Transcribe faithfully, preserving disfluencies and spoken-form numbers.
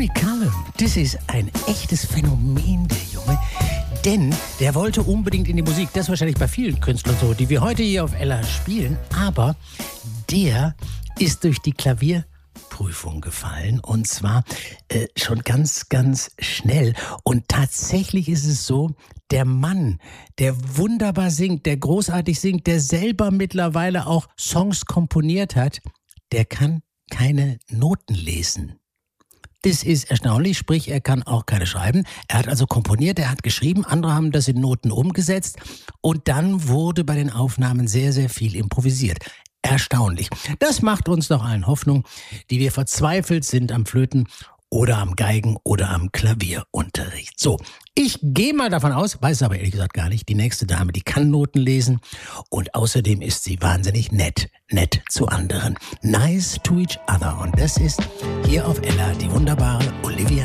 Jimmy Cullum, das ist ein echtes Phänomen, der Junge. Denn der wollte unbedingt in die Musik. Das ist wahrscheinlich bei vielen Künstlern so, die wir heute hier auf Ella spielen. Aber der ist durch die Klavierprüfung gefallen. Und zwar äh, schon ganz, ganz schnell. Und tatsächlich ist es so, der Mann, der wunderbar singt, der großartig singt, der selber mittlerweile auch Songs komponiert hat, der kann keine Noten lesen. Das ist erstaunlich, sprich, er kann auch keine schreiben. Er hat also komponiert, er hat geschrieben, andere haben das in Noten umgesetzt und dann wurde bei den Aufnahmen sehr, sehr viel improvisiert. Erstaunlich. Das macht uns doch allen Hoffnung, die wir verzweifelt sind am Flöten oder am Geigen oder am Klavierunterricht. So, ich gehe mal davon aus, weiß aber ehrlich gesagt gar nicht, die nächste Dame, die kann Noten lesen und außerdem ist sie wahnsinnig nett, nett zu anderen. Nice to each other. Und das ist hier auf Ella die wunderbare Olivia